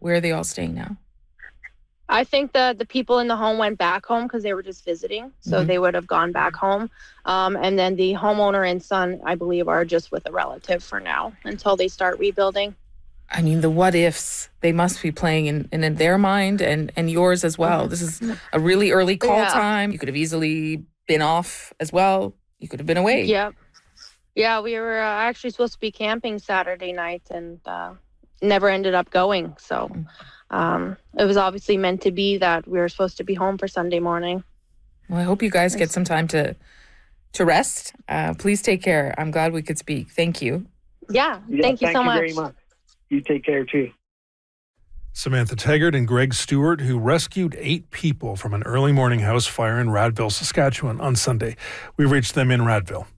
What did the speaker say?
Where are they all staying now? I think the people in the home went back home because they were just visiting. So they would have gone back home. And then the homeowner and son, I believe, are just with a relative for now until they start rebuilding. I mean, the what ifs, they must be playing in their mind and yours as well. This is a really early call time. You could have easily been off as well. You could have been away. Yep. Yeah, we were actually supposed to be camping Saturday night and never ended up going. So it was obviously meant to be that we were supposed to be home for Sunday morning. Well, I hope you guys get some time to rest. Please take care. I'm glad we could speak. Thank you. Yeah, thank you so much. Very much. You take care too. Samantha Taggart and Greg Stewart, who rescued 8 people from an early morning house fire in Radville, Saskatchewan on Sunday. We reached them in Radville.